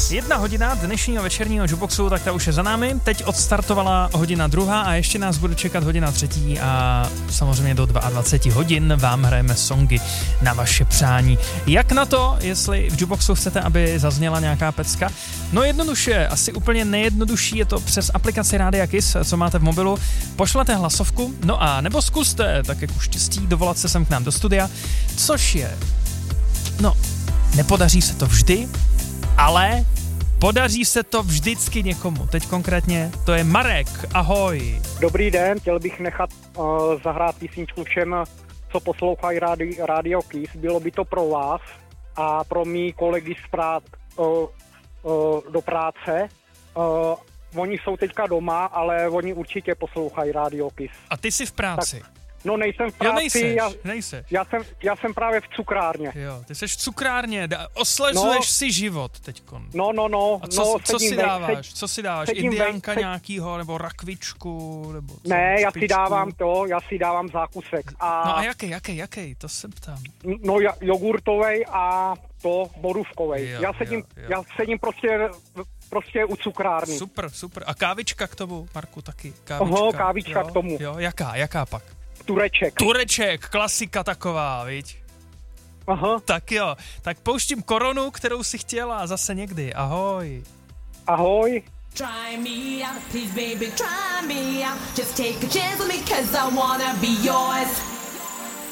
1 hodina dnešního večerního Jukeboxu, tak ta už je za námi. Teď odstartovala hodina 2 a ještě nás bude čekat hodina 3 a samozřejmě do 22 hodin vám hrajeme songy na vaše přání. Jak na to, jestli v Jukeboxu chcete, aby zazněla nějaká pecka? No jednoduše, asi úplně nejjednodušší je to přes aplikaci Rádia Kiss, co máte v mobilu. Pošlete hlasovku, no a nebo zkuste, tak jak už štěstí, dovolat se sem k nám do studia, což je, no, nepodaří se to vždy, ale podaří se to vždycky někomu. Teď konkrétně to je Marek. Ahoj. Dobrý den, chtěl bych nechat zahrát písničku všem, co poslouchají Radio Kiss. Bylo by to pro vás a pro mý kolegy do práce. Oni jsou teďka doma, ale oni určitě poslouchají Radio Kiss. A ty jsi v práci? Tak, no nejsem v práci, nejseš. Já jsem právě v cukrárně. Jo, ty jsi v cukrárně, oslezuješ si život teďkon. No. A co si dáváš? Co si dáváš? Indiánka nějakýho, nebo rakvičku, nebo co? Ne, já si dávám zákusek. No a jaký? To se ptám. No jogurtovej a to borůvkovej. Já sedím prostě u cukrárny. Super. A kávička k tomu, Marku, taky? Kávička k tomu. Jo, jaká pak? Tureček, klasika taková, viď? Aha. Tak jo, tak pouštím Koronu, kterou si chtěla a zase někdy. Ahoj. Ahoj. Try me out, please baby, try me out. Just take a chance on me 'cause I wanna be yours.